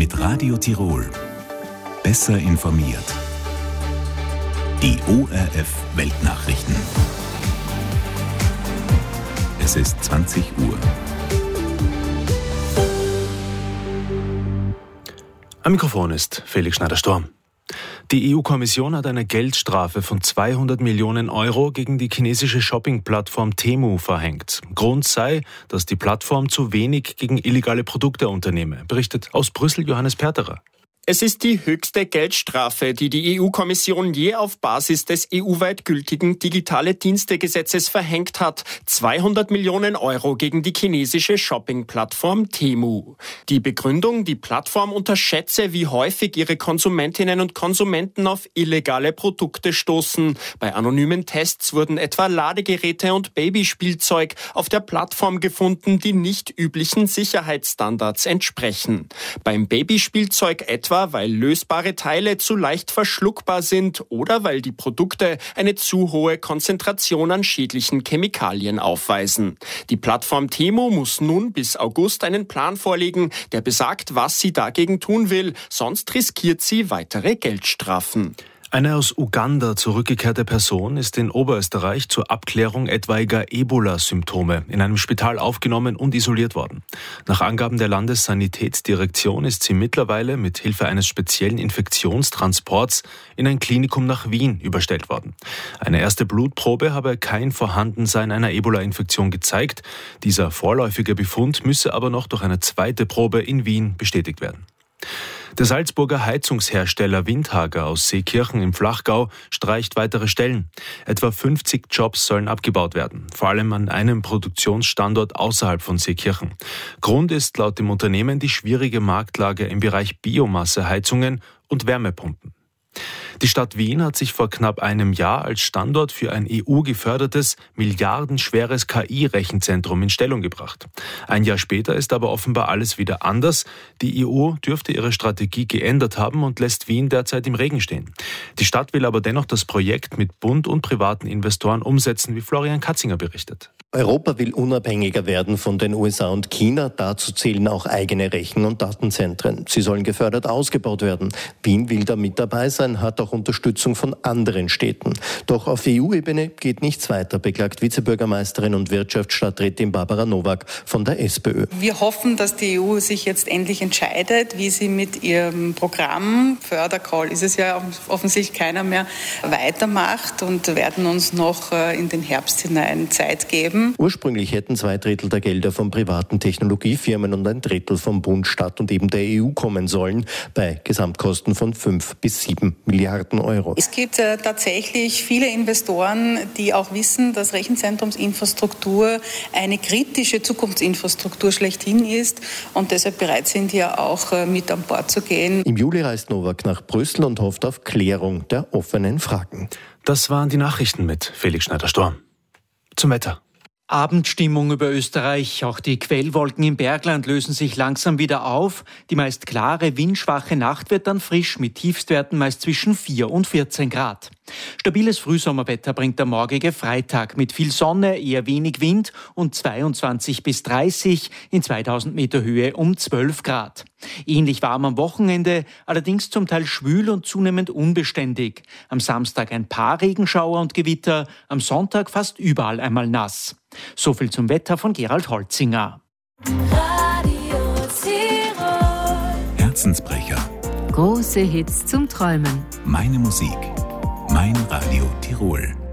mit Radio Tirol. Besser informiert. Die ORF Weltnachrichten. Es ist 20 Uhr. Am Mikrofon ist Felix Schneider-Storm. Die EU-Kommission hat eine Geldstrafe von 200 Millionen Euro gegen die chinesische Shopping-Plattform Temu verhängt. Grund sei, dass die Plattform zu wenig gegen illegale Produkte unternehme, berichtet aus Brüssel Johannes Perterer. Es ist die höchste Geldstrafe, die die EU-Kommission je auf Basis des EU-weit gültigen Digitale-Dienste-Gesetzes verhängt hat. 200 Millionen Euro gegen die chinesische Shopping-Plattform Temu. Die Begründung, die Plattform unterschätze, wie häufig ihre Konsumentinnen und Konsumenten auf illegale Produkte stoßen. Bei anonymen Tests wurden etwa Ladegeräte und Babyspielzeug auf der Plattform gefunden, die nicht üblichen Sicherheitsstandards entsprechen. Beim Babyspielzeug etwa, weil lösbare Teile zu leicht verschluckbar sind oder weil die Produkte eine zu hohe Konzentration an schädlichen Chemikalien aufweisen. Die Plattform Temu muss nun bis August einen Plan vorlegen, der besagt, was sie dagegen tun will, sonst riskiert sie weitere Geldstrafen. Eine aus Uganda zurückgekehrte Person ist in Oberösterreich zur Abklärung etwaiger Ebola-Symptome in einem Spital aufgenommen und isoliert worden. Nach Angaben der Landessanitätsdirektion ist sie mittlerweile mit Hilfe eines speziellen Infektionstransports in ein Klinikum nach Wien überstellt worden. Eine erste Blutprobe habe kein Vorhandensein einer Ebola-Infektion gezeigt. Dieser vorläufige Befund müsse aber noch durch eine zweite Probe in Wien bestätigt werden. Der Salzburger Heizungshersteller Windhager aus Seekirchen im Flachgau streicht weitere Stellen. Etwa 50 Jobs sollen abgebaut werden, vor allem an einem Produktionsstandort außerhalb von Seekirchen. Grund ist laut dem Unternehmen die schwierige Marktlage im Bereich Biomasseheizungen und Wärmepumpen. Die Stadt Wien hat sich vor knapp einem Jahr als Standort für ein EU-gefördertes, milliardenschweres KI-Rechenzentrum in Stellung gebracht. Ein Jahr später ist aber offenbar alles wieder anders. Die EU dürfte ihre Strategie geändert haben und lässt Wien derzeit im Regen stehen. Die Stadt will aber dennoch das Projekt mit Bund und privaten Investoren umsetzen, wie Florian Katzinger berichtet. Europa will unabhängiger werden von den USA und China. Dazu zählen auch eigene Rechen- und Datenzentren. Sie sollen gefördert ausgebaut werden. Wien will da mit dabei sein, hat auch Unterstützung von anderen Städten. Doch auf EU-Ebene geht nichts weiter, beklagt Vizebürgermeisterin und Wirtschaftsstadträtin Barbara Nowak von der SPÖ. Wir hoffen, dass die EU sich jetzt endlich entscheidet, wie sie mit ihrem Programm, Fördercall ist es ja offensichtlich keiner mehr, weitermacht und werden uns noch in den Herbst hinein Zeit geben. Ursprünglich hätten 2/3 der Gelder von privaten Technologiefirmen und 1/3 vom Bund, Stadt und eben der EU kommen sollen, bei Gesamtkosten von 5 bis 7 Milliarden Euro. Es gibt tatsächlich viele Investoren, die auch wissen, dass Rechenzentrumsinfrastruktur eine kritische Zukunftsinfrastruktur schlechthin ist und deshalb bereit sind, hier auch mit an Bord zu gehen. Im Juli reist Nowak nach Brüssel und hofft auf Klärung der offenen Fragen. Das waren die Nachrichten mit Felix Schneider-Storm. Zum Wetter. Abendstimmung über Österreich. Auch die Quellwolken im Bergland lösen sich langsam wieder auf. Die meist klare, windschwache Nacht wird dann frisch mit Tiefstwerten meist zwischen 4 und 14 Grad. Stabiles Frühsommerwetter bringt der morgige Freitag mit viel Sonne, eher wenig Wind und 22 bis 30, in 2000 Meter Höhe um 12 Grad. Ähnlich warm am Wochenende, allerdings zum Teil schwül und zunehmend unbeständig. Am Samstag ein paar Regenschauer und Gewitter, am Sonntag fast überall einmal nass. So viel zum Wetter von Gerald Holzinger. Radio Tirol. Herzensbrecher. Große Hits zum Träumen. Meine Musik. Mein Radio Tirol.